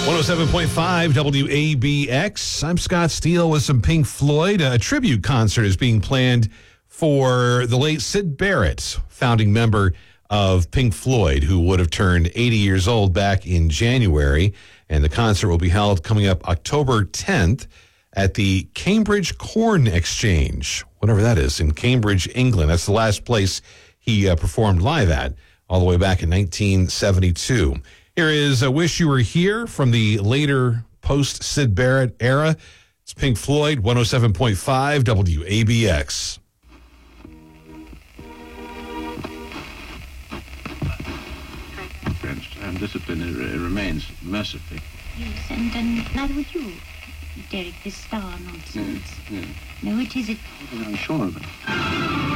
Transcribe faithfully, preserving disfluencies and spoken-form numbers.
one oh seven point five W A B X. I'm Scott Steele with some Pink Floyd. A tribute concert is being planned for the late Syd Barrett, founding member of Pink Floyd, who would have turned eighty years old back in January. And the concert will be held coming up October tenth at the Cambridge Corn Exchange, whatever that is, in Cambridge, England. That's the last place he uh, performed live at, all the way back in nineteen seventy-two. Here is I Wish You Were Here from the later post-Syd Barrett era. It's Pink Floyd, one oh seven point five W A B X. French and discipline it, it remains, mercifully. Yes, and, and neither would you, Derek, this star nonsense. Yeah, yeah. No, it isn't. I'm sure of it.